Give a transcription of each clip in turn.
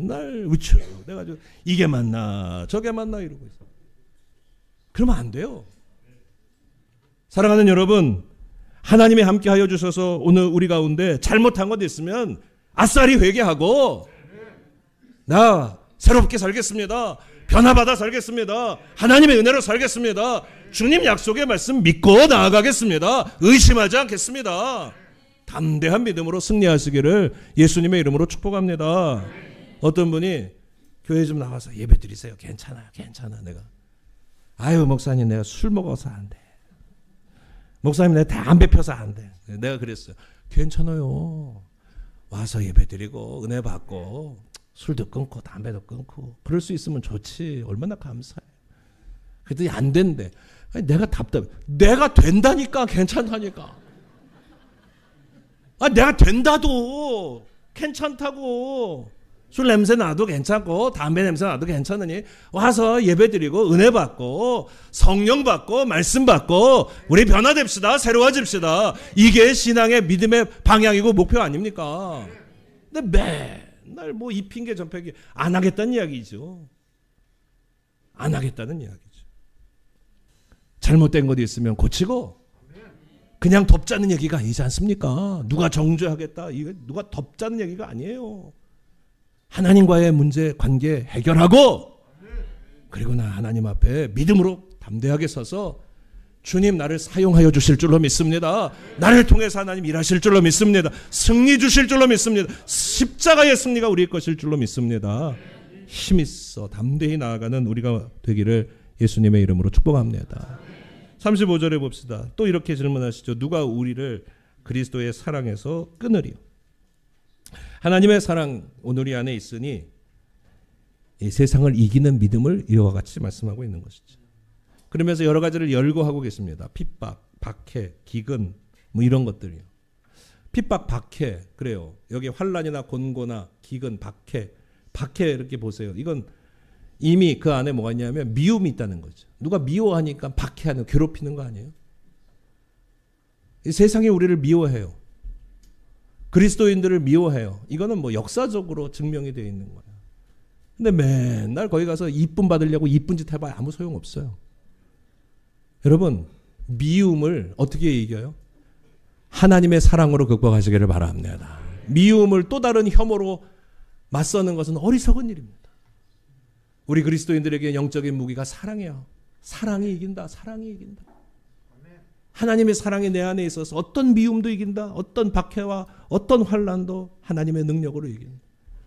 맨날 우쭐대가지고 이게 맞나 저게 맞나 이러고 있어. 그러면 안 돼요. 사랑하는 여러분, 하나님이 함께하여 주셔서 오늘 우리 가운데 잘못한 것 있으면 아싸리 회개하고 나 새롭게 살겠습니다. 변화받아 살겠습니다. 하나님의 은혜로 살겠습니다. 주님 약속의 말씀 믿고 나아가겠습니다. 의심하지 않겠습니다. 담대한 믿음으로 승리하시기를 예수님의 이름으로 축복합니다. 어떤 분이 교회 좀 나와서 예배 드리세요. 괜찮아요. 내가. 아유 목사님 내가 술 먹어서 안 돼. 목사님 내가 담배 펴서 안 돼. 내가 그랬어요. 괜찮아요. 와서 예배 드리고 은혜 받고 술도 끊고 담배도 끊고 그럴 수 있으면 좋지. 얼마나 감사해. 그랬더니 안 된대. 아니, 내가 답답해. 내가 된다니까. 괜찮다니까. 내가 된다도 괜찮다고. 술 냄새 나도 괜찮고 담배 냄새 나도 괜찮으니 와서 예배드리고 은혜 받고 성령 받고 말씀 받고 우리 변화됩시다. 새로워집시다. 이게 신앙의 믿음의 방향이고 목표 아닙니까? 근데 맨날 뭐 이 핑계 저 핑계 안 하겠다는 이야기죠. 안 하겠다는 이야기죠. 잘못된 것이 있으면 고치고 그냥 덮자는 얘기가 아니지 않습니까? 누가 정죄하겠다. 이거 누가 덮자는 얘기가 아니에요. 하나님과의 문제 관계 해결하고 그리고 나 하나님 앞에 믿음으로 담대하게 서서 주님 나를 사용하여 주실 줄로 믿습니다. 나를 통해서 하나님 일하실 줄로 믿습니다. 승리 주실 줄로 믿습니다. 십자가의 승리가 우리의 것일 줄로 믿습니다. 힘있어 담대히 나아가는 우리가 되기를 예수님의 이름으로 축복합니다. 35절에 봅시다. 또 이렇게 질문하시죠. 누가 우리를 그리스도의 사랑에서 끊으리요? 하나님의 사랑 오늘 이 안에 있으니 이 세상을 이기는 믿음을 이와 같이 말씀하고 있는 것이죠. 그러면서 여러 가지를 열거하고 계십니다. 핍박, 박해, 기근 뭐 이런 것들이요. 핍박, 박해 그래요. 여기 환난이나 곤고나 기근, 박해 이렇게 보세요. 이건 이미 그 안에 뭐가 있냐면 미움이 있다는 거죠. 누가 미워하니까 박해하는 괴롭히는 거 아니에요? 이 세상이 우리를 미워해요. 그리스도인들을 미워해요. 이거는 뭐 역사적으로 증명이 되어 있는 거예요. 근데 맨날 거기 가서 이쁨 받으려고 이쁜 짓 해봐야 아무 소용없어요. 여러분 미움을 어떻게 이겨요? 하나님의 사랑으로 극복하시기를 바랍니다. 미움을 또 다른 혐오로 맞서는 것은 어리석은 일입니다. 우리 그리스도인들에게 영적인 무기가 사랑이에요. 사랑이 이긴다. 하나님의 사랑이 내 안에 있어서 어떤 미움도 이긴다. 어떤 박해와 어떤 환난도 하나님의 능력으로 이긴다.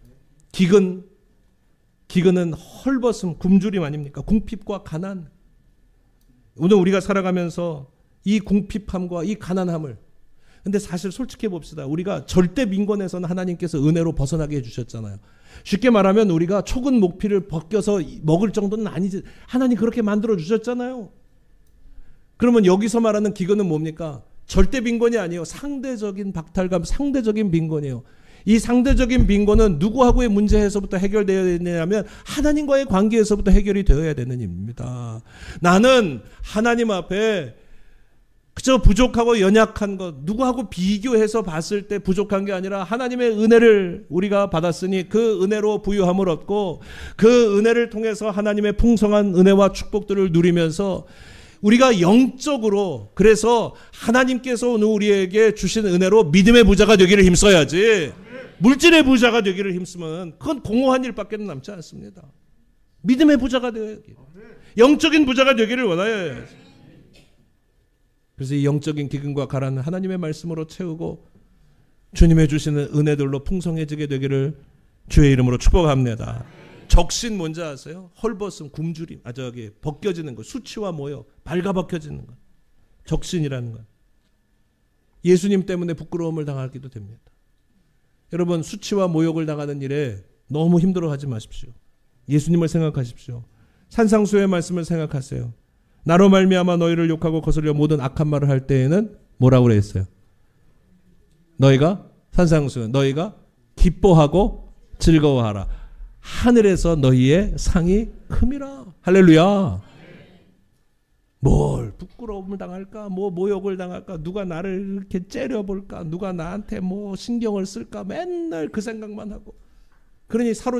기근은 헐벗음, 굶주림 아닙니까? 궁핍과 가난. 오늘 우리가 살아가면서 이 궁핍함과 이 가난함을 근데 사실 솔직히 봅시다. 우리가 절대 빈곤에서는 하나님께서 은혜로 벗어나게 해주셨잖아요. 쉽게 말하면 우리가 초근 목피를 벗겨서 먹을 정도는 아니지. 하나님 그렇게 만들어 주셨잖아요. 그러면 여기서 말하는 기근은 뭡니까? 절대 빈곤이 아니에요. 상대적인 박탈감, 상대적인 빈곤이에요. 이 상대적인 빈곤은 누구하고의 문제에서부터 해결되어야 되냐면 하나님과의 관계에서부터 해결이 되어야 되는 일입니다. 나는 하나님 앞에 그저 부족하고 연약한 것, 누구하고 비교해서 봤을 때 부족한 게 아니라 하나님의 은혜를 우리가 받았으니 그 은혜로 부유함을 얻고 그 은혜를 통해서 하나님의 풍성한 은혜와 축복들을 누리면서 우리가 영적으로 그래서 하나님께서 오늘 우리에게 주신 은혜로 믿음의 부자가 되기를 힘써야지 물질의 부자가 되기를 힘쓰면 그건 공허한 일밖에 남지 않습니다. 믿음의 부자가 되기, 영적인 부자가 되기를 원하여야지. 그래서 이 영적인 기근과 가라는 하나님의 말씀으로 채우고 주님의 주시는 은혜들로 풍성해지게 되기를 주의 이름으로 축복합니다. 적신 뭔지 아세요? 헐벗음, 굶주림, 벗겨지는 것, 수치와 모여 발가벗겨지는 것, 적신이라는 것. 예수님 때문에 부끄러움을 당하기도 됩니다. 여러분 수치와 모욕을 당하는 일에 너무 힘들어하지 마십시오. 예수님을 생각하십시오. 산상수의 말씀을 생각하세요. 나로 말미암아 너희를 욕하고 거슬려 모든 악한 말을 할 때에는 뭐라고 그랬어요? 너희가 산상수, 너희가 기뻐하고 즐거워하라. 하늘에서 너희의 상이 큼이라. 할렐루야. 뭘 부끄러움을 당할까? 뭐 모욕을 당할까? 누가 나를 이렇게 째려볼까? 누가 나한테 뭐 신경을 쓸까? 맨날 그 생각만 하고. 그러니